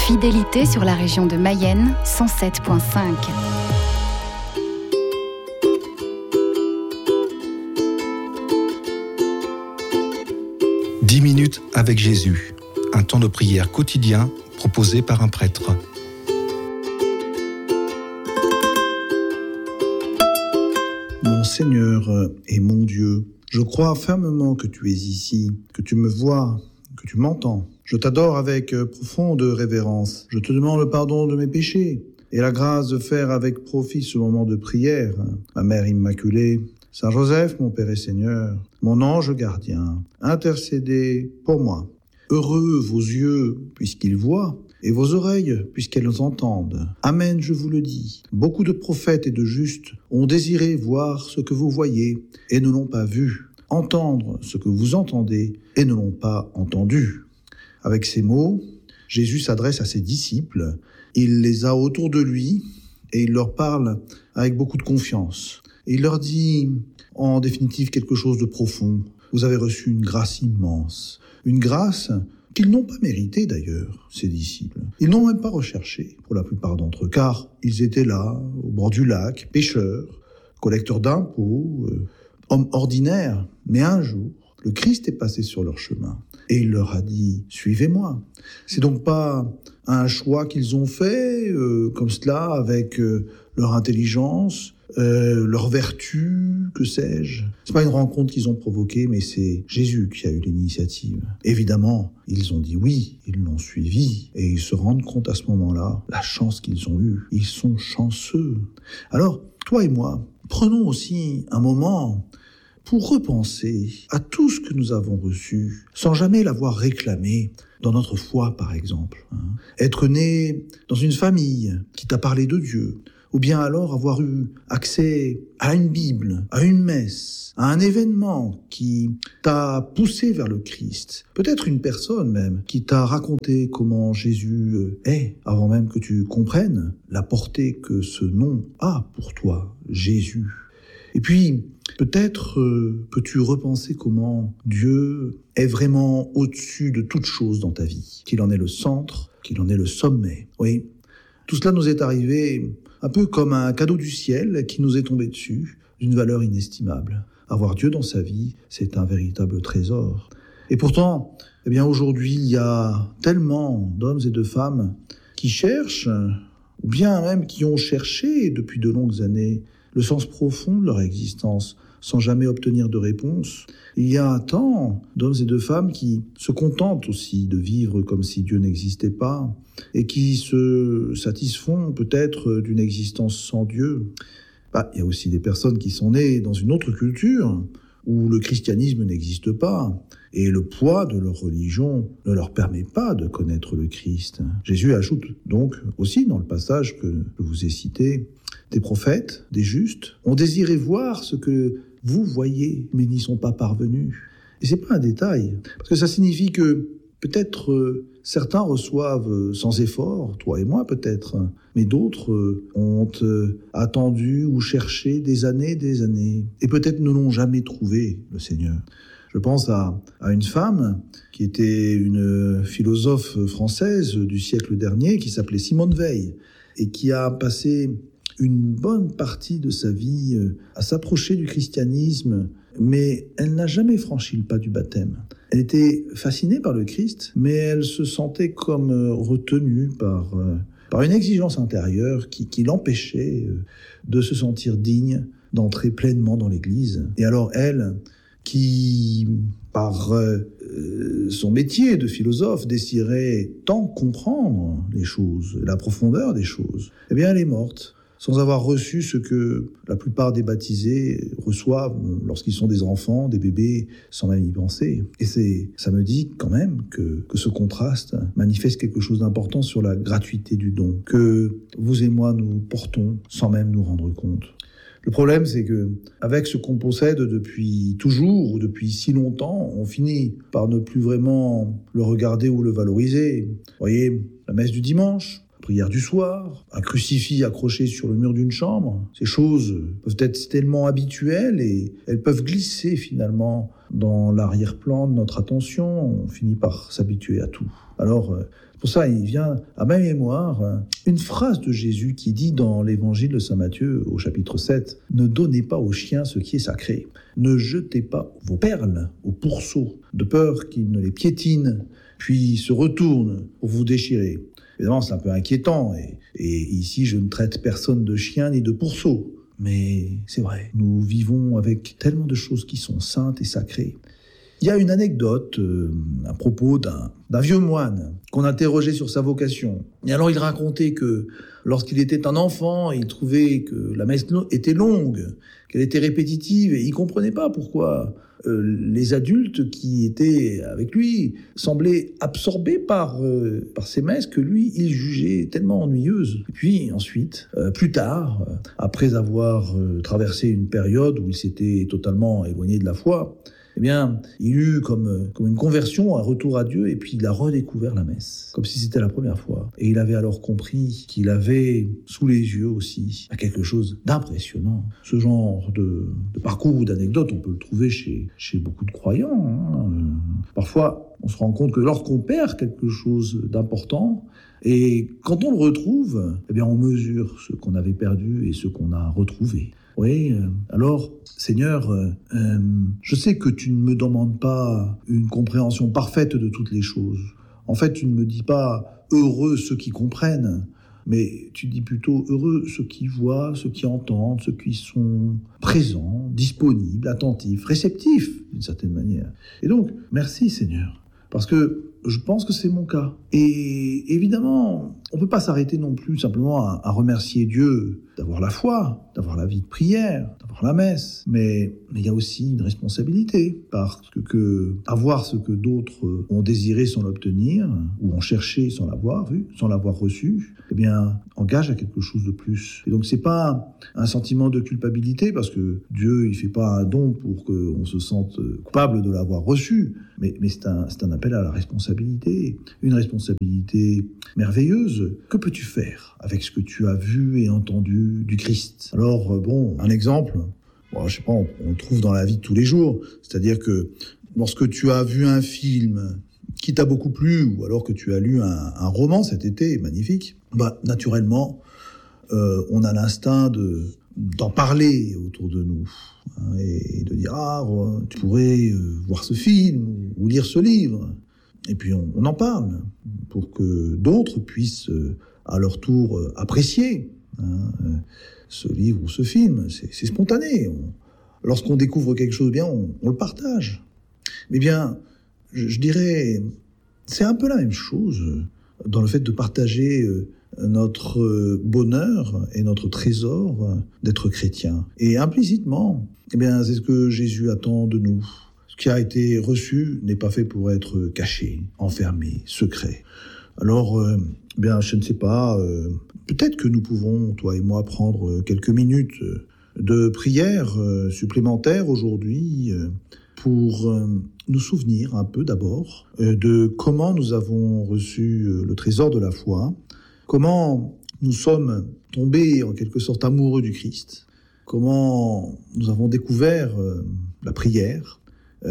fidélité sur la région de Mayenne, 107.5. « 10 minutes avec Jésus », un temps de prière quotidien proposé par un prêtre. Mon Seigneur et mon Dieu, je crois fermement que tu es ici, que tu me vois, que tu m'entends. Je t'adore avec profonde révérence. Je te demande le pardon de mes péchés et la grâce de faire avec profit ce moment de prière. Ma Mère Immaculée, Saint Joseph, mon Père et Seigneur, mon ange gardien, intercédez pour moi. Heureux vos yeux, puisqu'ils voient, et vos oreilles, puisqu'elles entendent. Amen, je vous le dis. Beaucoup de prophètes et de justes ont désiré voir ce que vous voyez et ne l'ont pas vu, entendre ce que vous entendez et ne l'ont pas entendu. Avec ces mots, Jésus s'adresse à ses disciples. Il les a autour de lui et il leur parle avec beaucoup de confiance. Et il leur dit, en définitive, quelque chose de profond. Vous avez reçu une grâce immense, une grâce qu'ils n'ont pas méritée d'ailleurs, ces disciples. Ils n'ont même pas recherché, pour la plupart d'entre eux, car ils étaient là, au bord du lac, pêcheurs, collecteurs d'impôts, hommes ordinaires. Mais un jour, le Christ est passé sur leur chemin et il leur a dit « Suivez-moi ». C'est donc pas un choix qu'ils ont fait comme cela, avec leur intelligence, leur vertu, que sais-je. C'est pas une rencontre qu'ils ont provoquée, mais c'est Jésus qui a eu l'initiative. Évidemment, ils ont dit oui, ils l'ont suivi, et ils se rendent compte à ce moment-là, la chance qu'ils ont eue. Ils sont chanceux. Alors, toi et moi, prenons aussi un moment pour repenser à tout ce que nous avons reçu, sans jamais l'avoir réclamé, dans notre foi par exemple. Être né dans une famille qui t'a parlé de Dieu, ou bien alors avoir eu accès à une Bible, à une messe, à un événement qui t'a poussé vers le Christ. Peut-être une personne même qui t'a raconté comment Jésus est, avant même que tu comprennes la portée que ce nom a pour toi, Jésus. Et puis, peut-être peux-tu repenser comment Dieu est vraiment au-dessus de toute chose dans ta vie, qu'il en est le centre, qu'il en est le sommet. Oui, tout cela nous est arrivé un peu comme un cadeau du ciel qui nous est tombé dessus, d'une valeur inestimable. Avoir Dieu dans sa vie, c'est un véritable trésor. Et pourtant, eh bien aujourd'hui, il y a tellement d'hommes et de femmes qui cherchent, ou bien même qui ont cherché depuis de longues années, le sens profond de leur existence, sans jamais obtenir de réponse. Il y a tant d'hommes et de femmes qui se contentent aussi de vivre comme si Dieu n'existait pas, et qui se satisfont peut-être d'une existence sans Dieu. Il y a aussi des personnes qui sont nées dans une autre culture, où le christianisme n'existe pas, et le poids de leur religion ne leur permet pas de connaître le Christ. Jésus ajoute donc aussi dans le passage que je vous ai cité, des prophètes, des justes, ont désiré voir ce que vous voyez, mais n'y sont pas parvenus. Et c'est pas un détail, parce que ça signifie que peut-être certains reçoivent sans effort, toi et moi peut-être, mais d'autres ont attendu ou cherché des années, et peut-être ne l'ont jamais trouvé, le Seigneur. Je pense à une femme qui était une philosophe française du siècle dernier, qui s'appelait Simone Veil, et qui a passé une bonne partie de sa vie à s'approcher du christianisme, mais elle n'a jamais franchi le pas du baptême. Elle était fascinée par le Christ, mais elle se sentait comme retenue par une exigence intérieure qui l'empêchait de se sentir digne d'entrer pleinement dans l'Église. Et alors elle, qui par son métier de philosophe désirait tant comprendre les choses, la profondeur des choses, eh bien elle est morte, sans avoir reçu ce que la plupart des baptisés reçoivent lorsqu'ils sont des enfants, des bébés, sans même y penser. Et ça me dit quand même que ce contraste manifeste quelque chose d'important sur la gratuité du don, que vous et moi nous portons sans même nous rendre compte. Le problème, c'est que avec ce qu'on possède depuis toujours ou depuis si longtemps, on finit par ne plus vraiment le regarder ou le valoriser. Vous voyez, la messe du dimanche, prière du soir, un crucifix accroché sur le mur d'une chambre. Ces choses peuvent être tellement habituelles et elles peuvent glisser finalement dans l'arrière-plan de notre attention. On finit par s'habituer à tout. Alors, pour ça, il vient à ma mémoire une phrase de Jésus qui dit dans l'évangile de Saint Matthieu, au chapitre 7, « Ne donnez pas aux chiens ce qui est sacré. Ne jetez pas vos perles aux pourceaux, de peur qu'ils ne les piétinent, puis se retournent pour vous déchirer. » Évidemment, c'est un peu inquiétant, et ici, je ne traite personne de chien ni de pourceau. Mais c'est vrai, nous vivons avec tellement de choses qui sont saintes et sacrées. Il y a une anecdote à propos d'un vieux moine qu'on interrogeait sur sa vocation. Et alors il racontait que lorsqu'il était un enfant, il trouvait que la messe était longue, qu'elle était répétitive, et il ne comprenait pas pourquoi les adultes qui étaient avec lui semblaient absorbés par ces messes que lui, il jugeait tellement ennuyeuses. Et puis ensuite, plus tard, après avoir traversé une période où il s'était totalement éloigné de la foi, eh bien, il eut comme une conversion, un retour à Dieu, et puis il a redécouvert la messe, comme si c'était la première fois. Et il avait alors compris qu'il avait sous les yeux aussi quelque chose d'impressionnant. Ce genre de parcours ou d'anecdote, on peut le trouver chez beaucoup de croyants. Parfois, on se rend compte que lorsqu'on perd quelque chose d'important, et quand on le retrouve, eh bien, on mesure ce qu'on avait perdu et ce qu'on a retrouvé. Oui, alors, Seigneur, je sais que tu ne me demandes pas une compréhension parfaite de toutes les choses. En fait, tu ne me dis pas « heureux ceux qui comprennent », mais tu dis plutôt « heureux ceux qui voient, ceux qui entendent, ceux qui sont présents, disponibles, attentifs, réceptifs, d'une certaine manière. » Et donc, merci Seigneur, parce que je pense que c'est mon cas. Et évidemment, on ne peut pas s'arrêter non plus simplement à remercier Dieu d'avoir la foi, d'avoir la vie de prière, d'avoir la messe. Mais il y a aussi une responsabilité, parce que avoir ce que d'autres ont désiré sans l'obtenir, ou ont cherché sans l'avoir vu, sans l'avoir reçu, eh bien, engage à quelque chose de plus. Et donc, c'est pas un sentiment de culpabilité, parce que Dieu, il fait pas un don pour qu'on se sente coupable de l'avoir reçu, mais c'est un appel à la responsabilité, une responsabilité merveilleuse. Que peux-tu faire avec ce que tu as vu et entendu du Christ ? Alors, un exemple, je sais pas, on le trouve dans la vie de tous les jours, c'est-à-dire que lorsque tu as vu un film qui t'a beaucoup plu, ou alors que tu as lu un roman cet été, magnifique, naturellement, on a l'instinct d'en parler autour de nous, et de dire « tu pourrais voir ce film ou lire ce livre ». Et puis on en parle pour que d'autres puissent à leur tour apprécier ce livre ou ce film. C'est spontané. Lorsqu'on découvre quelque chose de bien, on le partage. Mais bien, je dirais, c'est un peu la même chose dans le fait de partager notre bonheur et notre trésor d'être chrétien. Et implicitement, c'est ce que Jésus attend de nous. Ce qui a été reçu n'est pas fait pour être caché, enfermé, secret. Alors, je ne sais pas, peut-être que nous pouvons, toi et moi, prendre quelques minutes de prière supplémentaire aujourd'hui pour nous souvenir un peu d'abord de comment nous avons reçu le trésor de la foi, comment nous sommes tombés en quelque sorte amoureux du Christ, comment nous avons découvert la prière,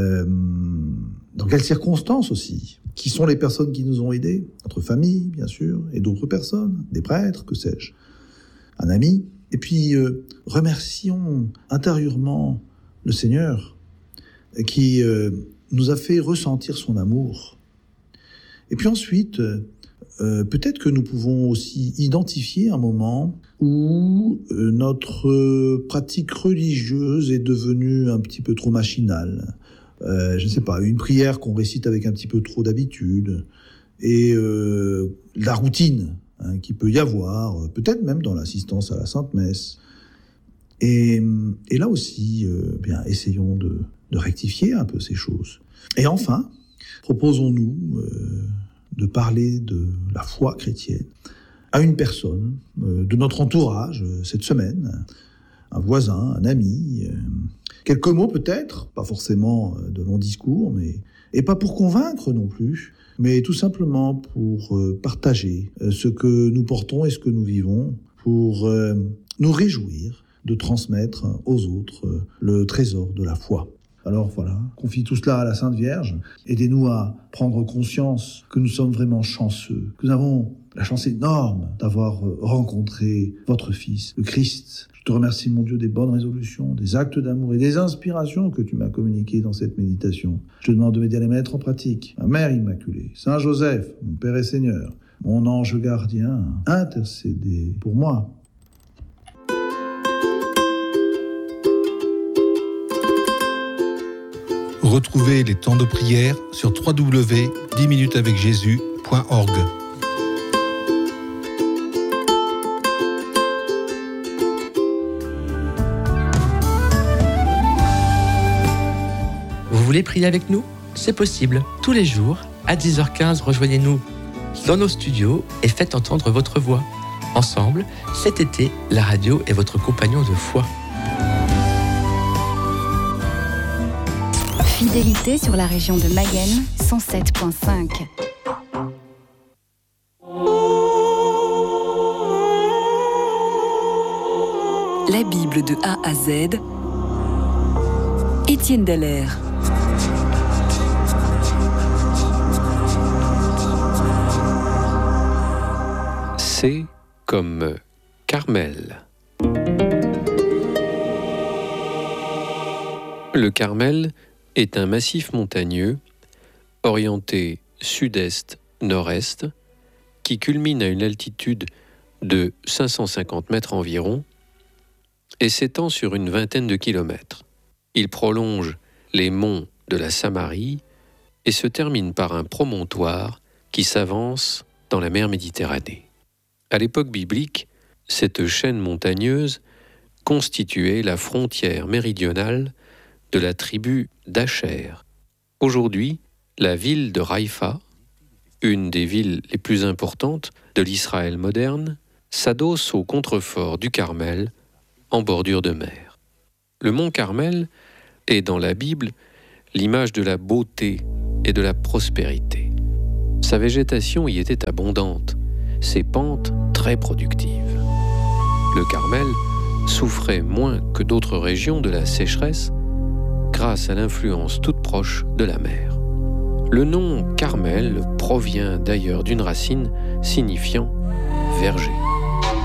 dans quelles circonstances aussi, qui sont les personnes qui nous ont aidés, notre famille bien sûr, et d'autres personnes, des prêtres, que sais-je, un ami, et puis remercions intérieurement le Seigneur qui nous a fait ressentir son amour. Et puis ensuite, peut-être que nous pouvons aussi identifier un moment où notre pratique religieuse est devenue un petit peu trop machinale. Je ne sais pas, une prière qu'on récite avec un petit peu trop d'habitude, et la routine qu'il peut y avoir, peut-être même dans l'assistance à la Sainte Messe. Et là aussi, essayons de rectifier un peu ces choses. Et enfin, proposons-nous de parler de la foi chrétienne à une personne de notre entourage cette semaine, un voisin, un ami, quelques mots peut-être, pas forcément de longs discours, et pas pour convaincre non plus, mais tout simplement pour partager ce que nous portons et ce que nous vivons, pour nous réjouir de transmettre aux autres le trésor de la foi. Alors voilà, confie tout cela à la Sainte Vierge. Aidez-nous à prendre conscience que nous sommes vraiment chanceux, que nous avons la chance énorme d'avoir rencontré votre Fils, le Christ. Je te remercie, mon Dieu, des bonnes résolutions, des actes d'amour et des inspirations que tu m'as communiquées dans cette méditation. Je te demande de m'aider à les mettre en pratique. Ma Mère Immaculée, Saint Joseph, mon Père et Seigneur, mon ange gardien, intercédez pour moi. Retrouvez les temps de prière sur www.10minutesavecjésus.org. Vous voulez prier avec nous ? C'est possible. Tous les jours, à 10h15, rejoignez-nous dans nos studios et faites entendre votre voix. Ensemble, cet été, la radio est votre compagnon de foi. Fidélité sur la région de Mayenne, 107.5. La Bible de A à Z, Étienne Dallaire. C comme Carmel. Le Carmel est un massif montagneux orienté sud-est-nord-est qui culmine à une altitude de 550 mètres environ et s'étend sur une vingtaine de kilomètres. Il prolonge les monts de la Samarie et se termine par un promontoire qui s'avance dans la mer Méditerranée. À l'époque biblique, cette chaîne montagneuse constituait la frontière méridionale de la tribu d'Acher. Aujourd'hui, la ville de Haïfa, une des villes les plus importantes de l'Israël moderne, s'adosse au contrefort du Carmel, en bordure de mer. Le mont Carmel est dans la Bible l'image de la beauté et de la prospérité. Sa végétation y était abondante, ses pentes très productives. Le Carmel souffrait moins que d'autres régions de la sécheresse grâce à l'influence toute proche de la mer. Le nom Carmel provient d'ailleurs d'une racine signifiant verger.